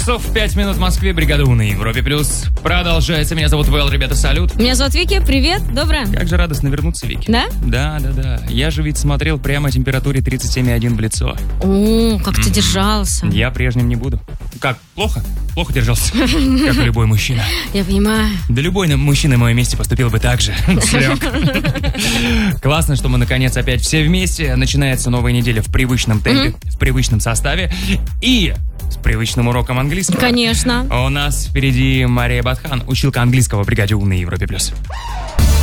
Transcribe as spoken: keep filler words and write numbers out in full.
часов пять минут в Москве. Бригада У на Европе Плюс продолжается. Меня зовут Вэл, ребята, салют. Меня зовут Вики, привет, доброе. Как же радостно вернуться, Вики. Да? Да, да, да. Я же ведь смотрел прямо температуре тридцать семь и один в лицо. О, как ты держался. Я прежним не буду. Как, плохо? Плохо держался, как и любой мужчина. Я понимаю. Да любой мужчина на моем месте поступил бы так же. Слег. Классно, что мы наконец опять все вместе. Начинается новая неделя в привычном темпе, в привычном составе и с привычным уроком английского. Конечно. У нас впереди Мария Батхан, училка английского в бригаде У на Европе Плюс.